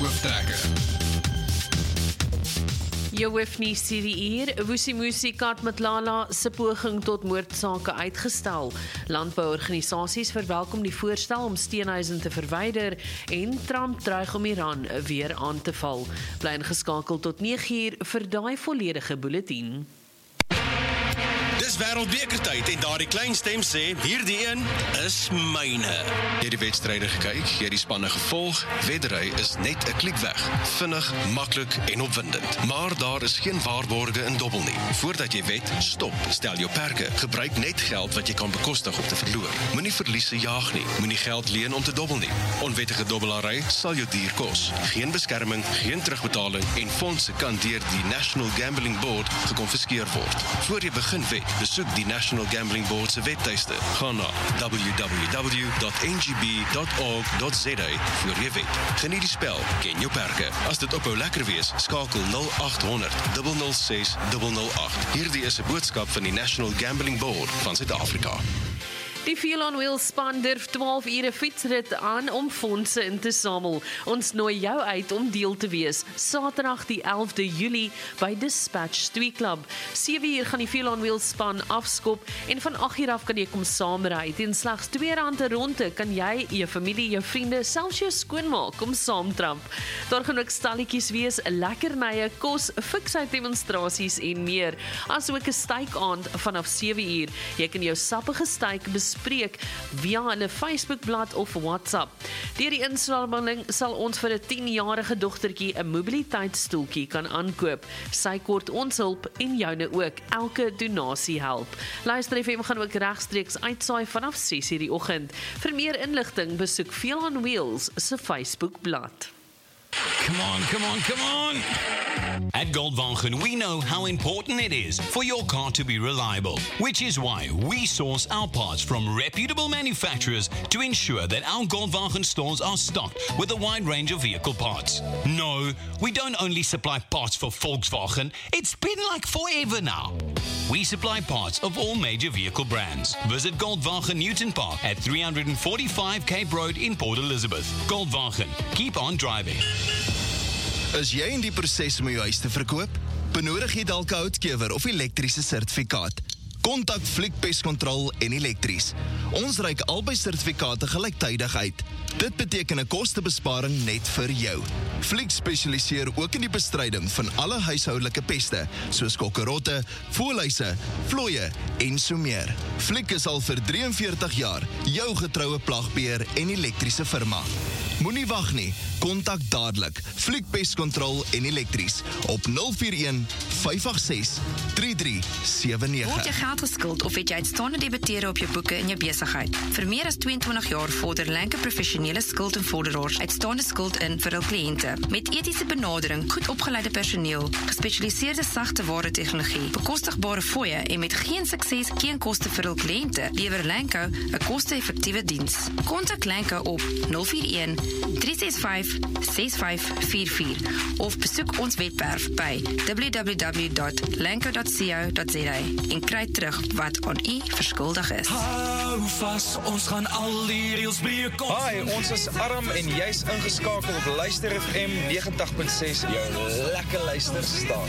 hooftrekke. Jou hoef nie hier, Woesie Kat Matlala se poging tot moordsake uitgestel. Landbouorganisasies verwelkom die voorstel om steenhuisen te verwyder en Trump dreig om Iran weer aan te val. Bly ingeskakel tot 9 vir daai volledige bulletin. Dis wêreldbekertyd en daardie klein stem sê, hierdie een is myne. Jy het die wedstryde gekyk, jy het die spanne gevolg, weddery is net 'n klik weg. Vinnig, maklik en opwindend. Maar daar is geen waarborge in dobbel nie. Voordat jy wed, stop, stel jou perke. Gebruik net geld wat jy kan bekostig om te verloor. Moenie verliese jaag nie. Moenie geld leen om te dobbel nie. Onwettige dobbelary sal jou duur kos. Geen beskerming, geen terugbetaling en fondse kan deur die National Gambling Board gekonfiskeer word. Voor jy begin wed, besoek die National Gambling Board se webtuiste. Gaan na www.ngb.org.za vir jy wed. Geniet die spel, ken jou perke. As dit ophou lekker wees, skakel 0800 006 008. Hierdie is 'n boodskap van die National Gambling Board van Suid-Afrika. Die Feel on Wheels span durf 12 ure fietsrit aan om fondse in te samel. Ons nooi jou uit om deel te wees. Saterdag die 11de Julie by Dispatch Twee Club. 7 uur gaan die Feel on Wheels span afskop en van 8 uur af kan jy kom saamry. Teen slegs R2 'n ronde kan jy, jou familie, jou vriende, selfs jou skoonma kom saamtramp. Daar gaan ook stalletjies wees, lekkernye, kos, fiksheid demonstrasies en meer. Asook 'n stykaand vanaf 7 uur. Jy kan jou sappige styk bespreek via hulle Facebookblad of WhatsApp. Deur die insameling sal ons vir 'n 10-jarige dogtertjie 'n mobiliteitsstoeltjie kan aankoop. Sy kort ons hulp en joune ook. Elke donasie help. Luister FM gaan ook regstreeks uitsaai vanaf 6:00 die oggend. Vir meer inligting besoek Feel on Wheels se Facebookblad. Come on. At Goldwagen, we know how important it is for your car to be reliable, which is why we source our parts from reputable manufacturers to ensure that our Goldwagen stores are stocked with a wide range of vehicle parts. No, we don't only supply parts for Volkswagen, it's been like forever now. We supply parts of all major vehicle brands. Visit Goldwagen Newton Park at 345 Cape Road in Port Elizabeth. Goldwagen, keep on driving. Is jy in die proses om jou huis te verkoop? Benodig jy dalk 'n houtkewer of elektriese sertifikaat? Kontak Fliek Pest Control en Elektries. Ons reik albei sertifikate gelyktydig uit. Dit beteken 'n kostebesparing net vir jou. Fliek spesialiseer ook in die bestryding van alle huishoudelike peste, soos kokkerotte, voëlhuise, vlooie en so meer. Fliek is al vir 43 jaar jou getroue plagbeheer en elektriese firma. Moenie wag nie, kontak dadelik Fliek Pest Control en Elektries op 041 586 3379. Word jy geld geskuld of het jy uitstaande debitere op jou boeke in jou besigheid? Vir meer as 22 jaar vorder Lanke professionele skuld en vorderaars uitstaande skuld in vir hul kliënte. Met etiese benadering, goed opgeleide personeel, gespesialiseerde sagte ware tegnologie, bekostigbare fooie en met geen sukses, geen koste vir hul kliënte, lewer Lanke 'n koste-effektiewe diens. Kontak Lanke op 041 365 6544 of besoek ons webwerf by www.lanco.co.za en kry terug wat aan u verskuldig is. Hou vas, ons gaan al die reëls breek. Hi, ons is Aram en jy's ingeskakel op Luister FM 90.6, jou lekker luisterstasie.